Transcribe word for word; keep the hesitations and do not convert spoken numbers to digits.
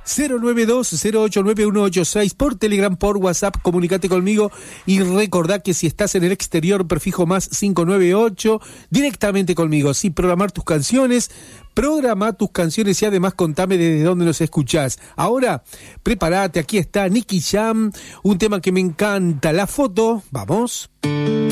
cero nueve dos, cero ocho nueve uno ocho seis, por Telegram, por WhatsApp, comunicate conmigo y recordá que si estás en el exterior, prefijo más cinco nueve ocho, directamente conmigo, sí, programar tus canciones, programa tus canciones y además contame desde dónde nos escuchás. Ahora, prepárate, aquí está Nicky Jam, un tema que me encanta, La Foto, vamos.